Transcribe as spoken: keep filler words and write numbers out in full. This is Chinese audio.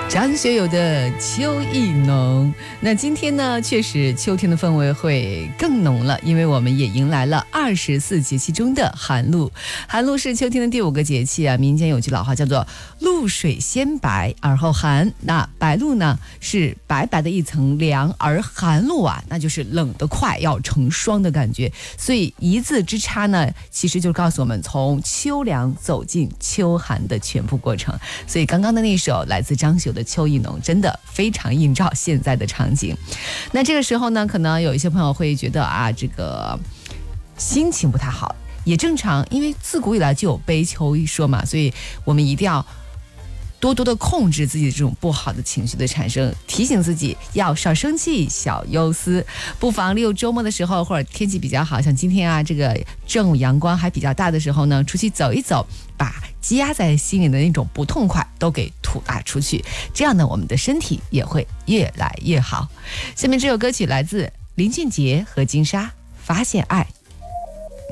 张学友的秋意浓。那今天呢，确实秋天的氛围会更浓了，因为我们也迎来了二十四节气中的寒露。寒露是秋天的第五个节气啊，民间有句老话叫做露水先白而后寒。那白露呢，是白白的一层凉，而寒露啊，那就是冷得快，要成霜的感觉。所以一字之差呢，其实就告诉我们从秋凉走进秋寒的全部过程。所以刚刚的那首来自张学友的秋意浓，真的非常映照现在的场景。那这个时候呢，可能有一些朋友会觉得啊，这个心情不太好，也正常，因为自古以来就有悲秋一说嘛，所以我们一定要多多的控制自己的这种不好的情绪的产生，提醒自己要少生气，小忧思。不妨利用周末的时候，或者天气比较好，像今天啊，这个正午阳光还比较大的时候呢，出去走一走，把积压在心里的那种不痛快都给吐纳出去，这样呢，我们的身体也会越来越好。下面这首歌曲来自林俊杰和金莎，《发现爱》。